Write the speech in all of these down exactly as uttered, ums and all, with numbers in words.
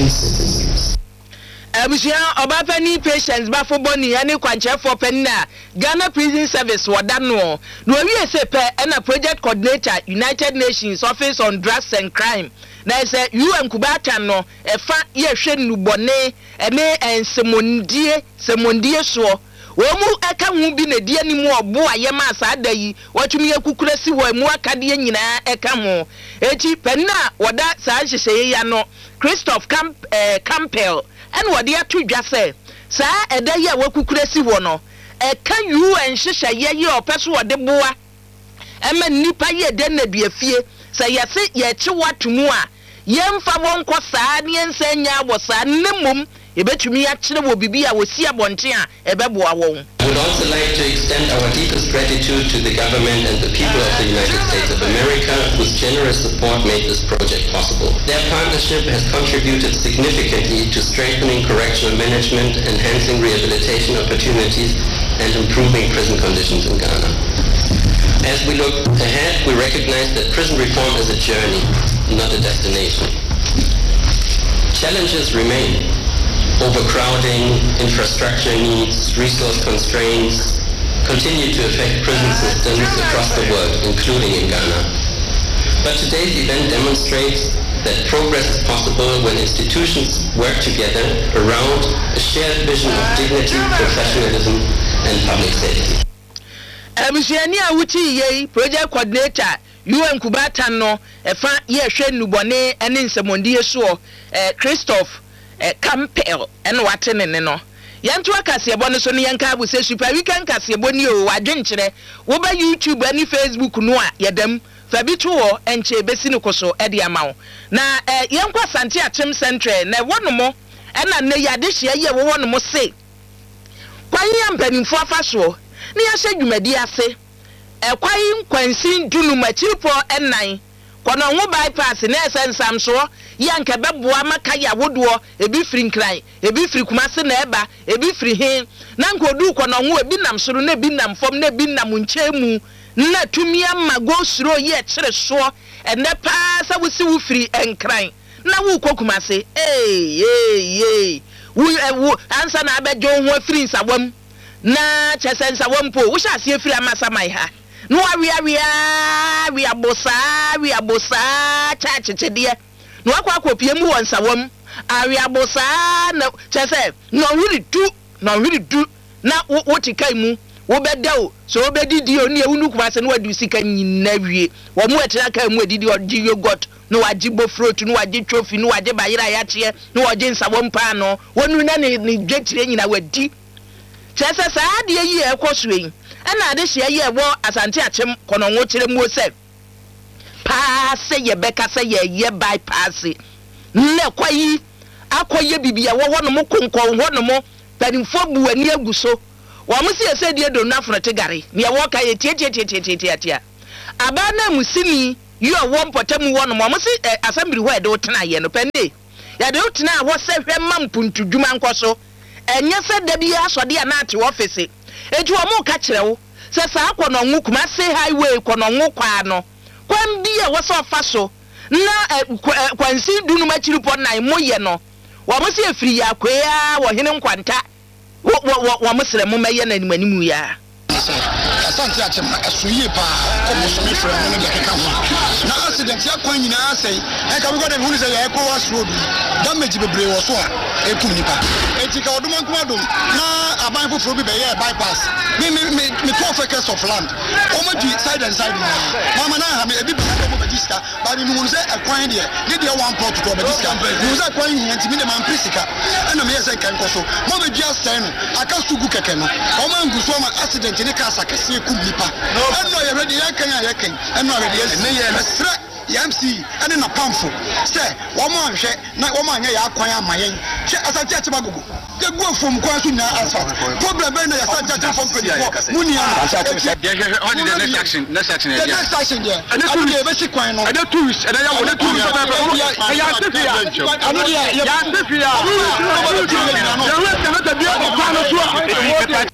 American citizens. Abusia Obafani patients bafo boni ani kwanche for penna Ghana Prison Service wadano no we say pe na project coordinator United Nations Office on Drugs and Crime na say U N Kubata no e fa ye hwe nubone ene ensemondie semondie so wo mu aka hu bi na die ni mu obo aye ma sa da yi watumi akukura si wo mu aka de nyina eka ho eti penna wada sa hyehyeye ya no Christoph Camp eh, Campbell and what dear to just say, Sir, a day ya wakukure si wono. A can you and shisha ye or person what the boa? A man nipa ye den be a fear. Say ya sit ye chiwa to mua. Yem fa won kwasa ni ensenya was a nemum. You bet me actually will be I will see a bontia, a beboa won. I would also like to extend our deepest gratitude to the government and the people of the United States of America, whose generous support made this project possible. Their partnership has contributed significantly to strengthening correctional management, enhancing rehabilitation opportunities, and improving prison conditions in Ghana. As we look ahead, we recognize that prison reform is a journey, not a destination. Challenges remain. Overcrowding, infrastructure needs, resource constraints continue to affect prison systems across the world, including in Ghana. But today's event demonstrates that progress is possible when institutions work together around a shared vision of dignity, professionalism, and public safety. Abusiani awuti ye project coordinator U N Kubata no efa ye hwe nubone ene nsemondie so eh Christoph eh Campbell en watene ne no yanto akasebo no so ne yanka abu se super weekend kasebo ni o wadwenkyere wo ba YouTube ani Facebook no a yedam fa bi to wo enche besi ne koso e de amawo na eh yankwa sante achem central na wonomo ena ne yade hye ye wo wonomo se kwan yampanimfo afaso ne ya hye dwumadi ase e kwan kwansin dunu machiripo enan kono ho bypass na esensam so yanka beboa maka ya wodo ebi firi nkran ebi firi kumase na eba ebi firi hin na nkodu kono ho ebi nam soro na ebi nam fom na ebi nam nchemu na tumia mago suro ye kire so ene pa sa wusi wo firi enkran na wo kokumase eh eh eh wo ansa na abejo ho firi nsawam na chese nsawam po wo hya se firi amasa mai ha no awi awi awi abosa awi abosa cha chechede no akwa akopie mu won nsawam awi abosa na chese no really do no really do na wo tikai mu wo bedao so wo bedidi oni ewunu kumase no wadu sika nyina wie wo mu etira kai mu edidi odi yogurt no wajibo fruit no waji trophy no waji bayira ya tie no waji nsawam pa no wonu na ni dwetire nyina wadi chese sa ade yi ekosoe ana ade hye ye wo asante achem kono ngo kire mu se pass ye beka se ye ye bypass ne kwayi akoye bibia wo ho no mo konkon ho no mo tanimfo bu ani aguso wo mo se ese die do na frote gare ne wo ka ye tie tie tie tie tie tie aba na musini yo wo mpotam wo no mo se assembly ho e de wotena ye no pende ya de wotena wo se hwe mampuntu dwuma nkoso enye se da bi asode na ate office eju omo ka kire wo se sa akono nwu kuma se highway kono nwu kwa no kwam bi e wo so fa so na kwansi dunu ma chiripo na mo ye no wo mo se efiri ya kwea wo hene nkwanta wo wo mo sere mo meye na animanimu ya asante achem asuye pa komo so me frɛ no ne keka ho na accident ya kwan nyina asɛi e ka we go dem hu se ya ekɔ was road damage bebre wo so a ekum nipa etika odoma nkuma dom na aban foforo bi be ye bypass me me me twelve acres of land o ma twi side and side na mama na ha me ebi bi ko be diska ba ni hu se ekwan de ne de one plot to be diska hu se kwan hu nti me de man prisika na me yese kan ko so mo be dua sɛn no aka sugu keke no o ma ngu so ma accident ni ka sakese kum nipa eno ye ready ya kan ya kan eno ready yes ne ye mesre M C ene na pamfo say wo mo anhwe na wo mo anya ya kwan amayen hwe asante achiba gogo ye go fom kwan so nya asphalt problem be na ya asante achiba fom twenty-four munia on the next action next action the next action there and the be si kwan no and the tourist and ya the tourist ya sefia anu dia ya sefia ya let na bia ko kwan so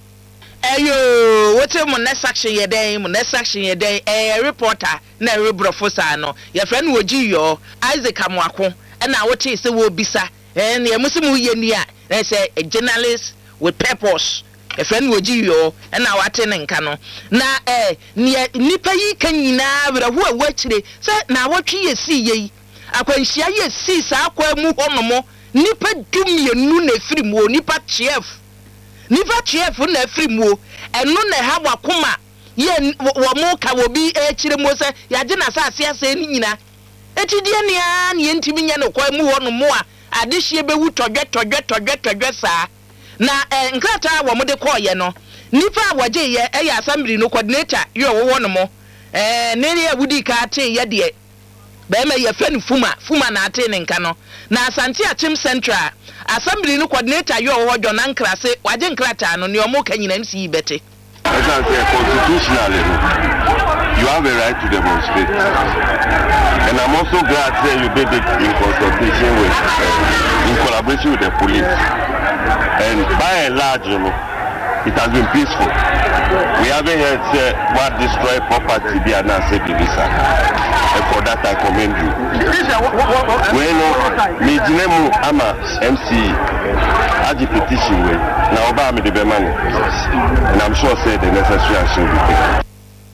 Eyo, what's your next action ye day, my next action ye day, a reporter, na rebrofo sa no. Your friend Woji yo, Isaac Amwako, na wote se wo bisa eh na emusimu ye ni a na say a journalist with purpose a friend wo giyo na wate ne nka no na eh nipa yi kan nyina bra ho awachire se na wotwe ye si ye akwanhia ye si sa akwa mu honomo nipa dumienu na efirimu nipa chef nipa chef na efirimu eno na ha wakoma ye wo mo ka wo bi e chire mo se ya je na sa ase ase ni nyina eti die ne a ne ntimi nya no kwa mu honomo a adehie bewu todwe todwe todwe todwe sa na eh, nkrata wo mo de call ye no nipa waje ye e ya assembly no coordinator yo wo wo no mo eh ne ye wudi ka te ye de be me ye fani fuma fuma na ate ne nka no na Asante Achim Central assembly no coordinator yo wo jo na nkrase waje nkrata no ne o mo ka nyina nsi bete. Constitutionally, you have a right to demonstrate, and I'm also glad that you did it in consultation with, uh, in collaboration with the police, and by and large, you know, it has been peaceful. We haven't heard say what destroy property be an answer to visa, and for that I commend you. Well, me jinemu ama M C aji petition way. Now oba me the money, and I'm sure say the necessary action will be taken.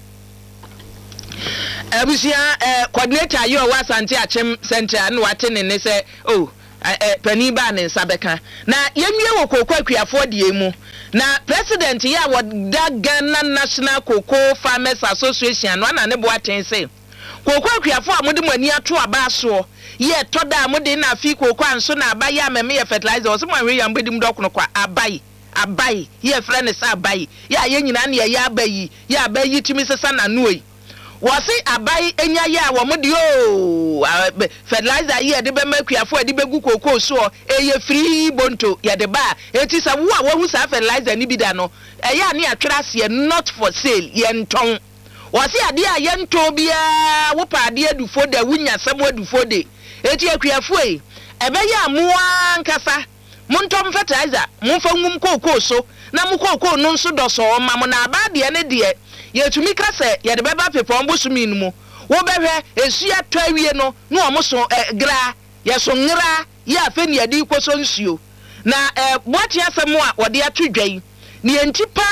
Abusia eh coordinator yo wa Asante Achim Central no wate ne say oh eh pani ba ne nsabeka na yemwie wo kokwa akuafo de mu na president ya woda Ghana National Cocoa Farmers Association no na ne bo aten say kokwa akuafo amode mani ato aba so ye toda amode na afi kokwa anso na aba ya meme ye fertilizer o se mo anwe yam bedim dokono kwa abai abai ye frɛ ne sa abai ya ye nyina ne ye abai ya abai timi sesa na nuoi wasi abai enya ya wo mode o fertilizer ye de be makuafo de be gu kokoo so e ye free bonto ye de ba eti sa wo a wo hu sa fertilizer ni bi da no e ya ne atwrase not for sale ye nton wasi ade a ye nton bia wo pa ade adufo da wunya sam adufo de eti akuafo e ebe ya moa nkasa montom fertilizer monfa ngum kokoo so na mo kokoo no nso do so ma mo na aba de ne de yetumi kase ye de beba pepo mbosumi nmu wo behwe esua twawie no no omoso gra ye so ngra ye afeni adi koso nsuo na boati asem a wode atodwan ne entipa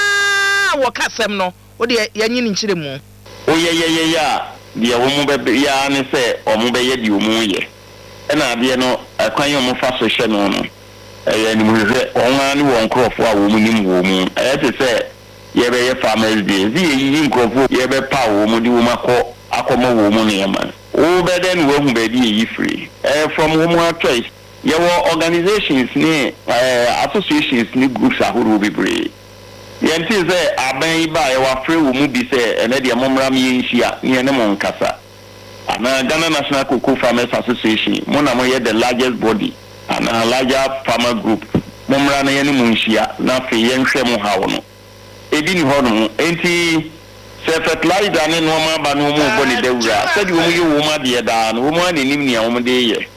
wo kasem no wo de yanyini nchire mu oyeyeye ya de wo mu be ya ne se o mu be ye di o mu ye na ade no akwan yo mu fa so hwe no no eh ni mu hwe onwa ne won krofo a wo mu nim wo mu eh te se yebe ye farmers day zi yi nkofo yebe pa wo mu di wo mako akomo wo mu ne man wo be den wo hu be di yi free eh from wo mu choice ye wo organizations ni eh associations ni groups ahoro be brave ye nti ze aban ba ye wa free wo mu bi se ene de momra me yinhia ne ne mon kasa ana Ghana National Cocoa Farmers Association mo na mo ye the largest body ana larger farmer group momra na ye ne mon hia na fe ye nhwe mo hawo no edi ni hono enti se fertilizer ne no ma ba no mo bo ni dawura sadi wo mu ye wo ma de da no wo mu ani nim ni a wo de ye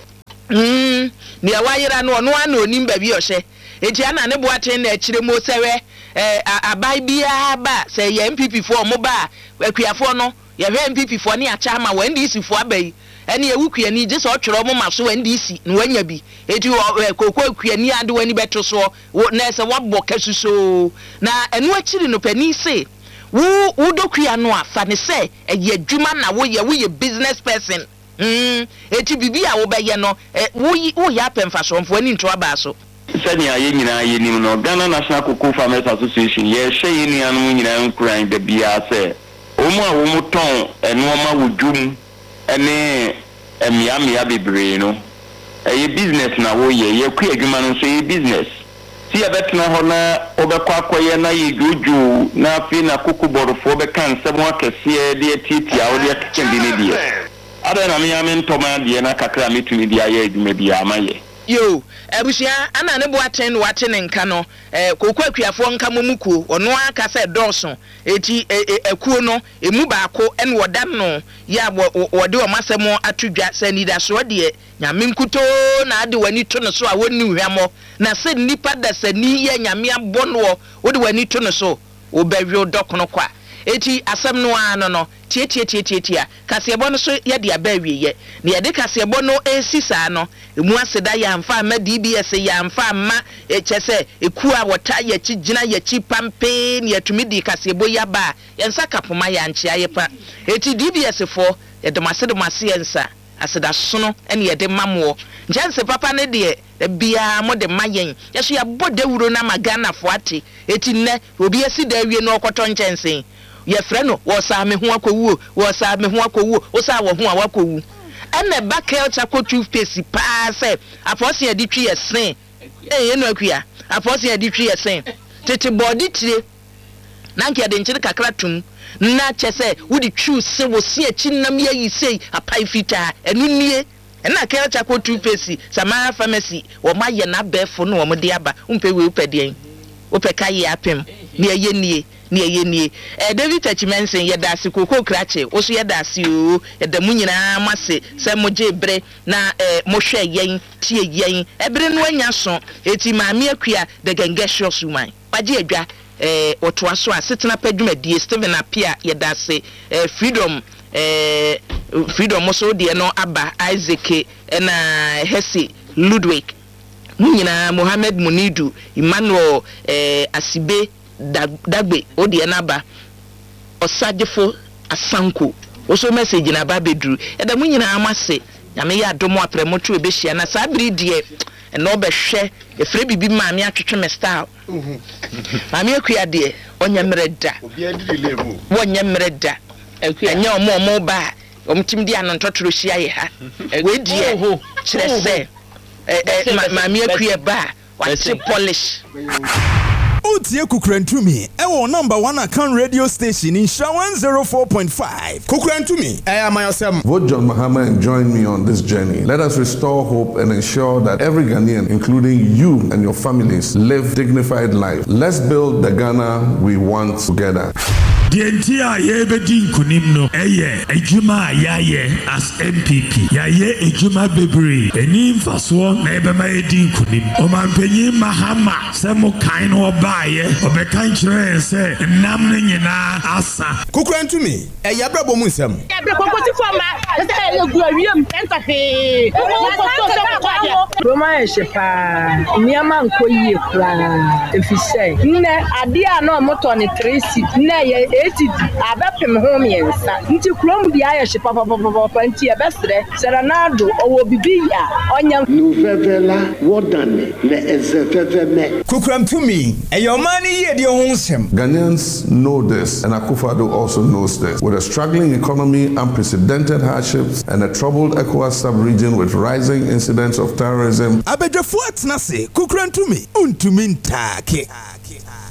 mm ni awayira no no ana onim ba bi ohye enti ana ne bo aten na akire mo sewe eh abai bia ba se ye M P P fo mo ba akuafo no ye hwe M P P fo ne acha ma N D C fo abai ene ewukua ni je so twero mo ma so N D C no wanya bi eti kokko akua ni ade wani beto so na se wabbo kasuso na enu akiri no pani se wo wo dokua no afa ne se eye adwuma na wo ye wo ye business person mm eti bibi a wo be ye no wo wo ya pemfa so mfo ani nto aba so sani aye nyina ye nim no Ghana National Cocoa Farmers Association ye hwe ye ni anu nyina nkran da bia se omu a wo mu ton enu ma wudum ene emia mia bebre no e business na wo ye ye ku adwuma no so ye business si abetna ho na obekwa akoye na ye jojo na afi na kokoborofo be kan semo akese de titi a wo de kende ne die ada na me ame ntoma de na kakra metuni de aye adwuma bia amaye yo abusia ana ne bo aten wate ne nka no eh kokko akuafo nka momukuo ono aka se dɔɔso eti akuo no emu baako ene woda no ya wode o masemo atodwa se nida so de nyame nkuto na ade wani to no so a wonni hwamo na se nipa da sani ye nyame abɔ no wode wani to no so wo bɛhwe dokono kwa eti asem no ano no tie tie tie tie tie kasebo no so ye de aba wiye ne ye de kasebo no esi saa no emu aseda ya amfa ma D B S ya amfa ma echese eku a wota ya chi gina ya chi pampe ne yatumi di kasebo ya ba yensa kapoma ya nche ayepa eti D B S fo ye de masede mase yensa aseda sono ene ye de mamwo njanse papa ne de bia mo de mayen yeso ya bode wuro na magana fo ate eti nne obi esi da wie no okoto nchensen ye frɛ no wo sa me ho akowu wo sa me ho akowu wo sa wo ho a wakowu ene ba culture ko toothpaste pa se afosi edi twi yesen eh ye no akua afosi edi twi yesen tete body tire na nke de nchire kakra tum na chese wudi twi se wo se achi nam ye yi sei apai fita enu nie ena culture ko toothpaste sama pharmacy wo ma ye na befo no wo mo de aba umpe we upedien upeka ye apem ne ye nie ne ye nie eh David Tachimensen ye da se kokoko krache wo so ye da se o ye da munyina mase se moje bre na eh mohwe yen tie yen ebre no anya so eti maame akua de gengesho suman waje adwa eh otoa so a setena padwumadie Steven Apia ye da se eh freedom eh freedom so de no aba Isaac na Hesi Ludwig munyina Mohammed Munidu Emmanuel eh Asibe dagbe odi enaba osagefo asanko oso message na ba bedru eda munyina amase nyame ya domo apremoto ebehia na sabiri die eno behwe efre bibi maame atwetwe me style maame akua de onya mreda obi adiri lebu wonya mreda anya omo omo ba omtim di anontotoro hia ye ha we die kire se maame akua ba wati polish Utie Kukrentumi, ewo number one account radio station in Sha one oh four point five. Kukrentumi, I am myself. Vote John Mahama and join me on this journey. Let us restore hope and ensure that every Ghanaian, including you and your families, live dignified life. Let's build the Ghana we want together. The entire Yebedin Kunimno, Eye, Ejuma Yaye as M P P. Yaye Ejuma Bebri, Enim Faswa, Nebema Edin Kunim, Oman Penny Mahama, Samo Kaino Baye, Obekantre, and say, Namnina Asa. Kukrentumi, a Yabra Bomusam. Roma Shepa, Niaman Koye, if you say, Ne, Adia no Motoni Tracy, Ne. Eti abapem home yensa nti krom di ayehye papa papa nti ebesre serenado owo bibiya onya no vevela wodane le ezefeveme Kukrentumi eyomani ye de honsem. Ghanaians know this and Akufo-Addo also knows this. With a struggling economy, unprecedented hardships and a troubled ECOWAS sub-region with rising incidents of terrorism, Abedjafo atnase Kukrentumi untumi ntake.